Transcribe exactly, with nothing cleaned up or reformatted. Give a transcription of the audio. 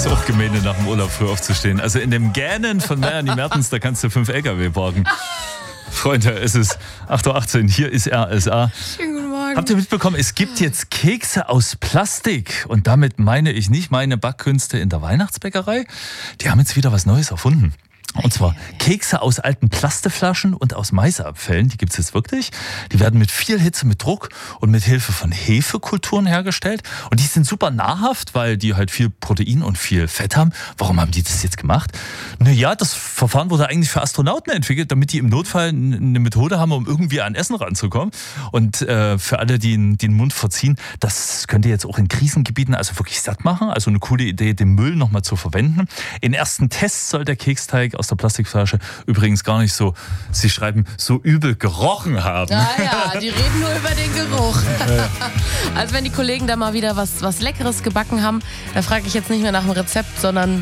ist auch gemein, nach dem Urlaub früh aufzustehen. Also in dem Gähnen von Melanie Mertens, da kannst du fünf L K W parken. Freunde, es ist acht Uhr achtzehn, hier ist R S A. Schönen guten Morgen. Habt ihr mitbekommen, es gibt jetzt Kekse aus Plastik. Und damit meine ich nicht meine Backkünste in der Weihnachtsbäckerei. Die haben jetzt wieder was Neues erfunden. Und zwar Kekse aus alten Plasteflaschen und aus Maisabfällen, die gibt es jetzt wirklich. Die werden mit viel Hitze, mit Druck und mit Hilfe von Hefekulturen hergestellt. Und die sind super nahrhaft, weil die halt viel Protein und viel Fett haben. Warum haben die das jetzt gemacht? Naja, das Verfahren wurde eigentlich für Astronauten entwickelt, damit die im Notfall eine Methode haben, um irgendwie an Essen ranzukommen. Und äh, für alle, die den, den Mund verziehen, das könnt ihr jetzt auch in Krisengebieten also wirklich satt machen. Also eine coole Idee, den Müll nochmal zu verwenden. In ersten Tests soll der Keksteig aus der Plastikflasche übrigens gar nicht so, sie schreiben, so übel gerochen haben. Ah ja, die reden nur über den Geruch. Also wenn die Kollegen da mal wieder was, was Leckeres gebacken haben, da frage ich jetzt nicht mehr nach dem Rezept, sondern